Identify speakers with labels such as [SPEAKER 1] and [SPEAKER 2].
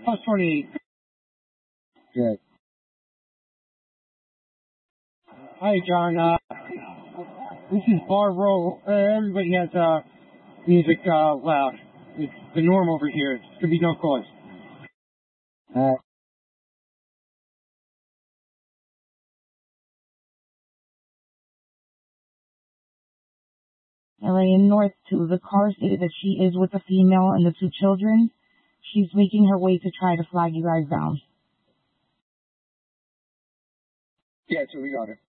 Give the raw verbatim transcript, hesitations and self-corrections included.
[SPEAKER 1] Plus twenty-eight.
[SPEAKER 2] Good.
[SPEAKER 1] Hi, John. Uh, this is Bar Row. Uh, everybody has uh, music uh, loud. It's the norm over here. There could be no cause.
[SPEAKER 2] Uh,
[SPEAKER 3] Elaine North to the car stated that she is with the female and the two children. She's making her way to try to flag you guys down.
[SPEAKER 2] yeah, so we got her.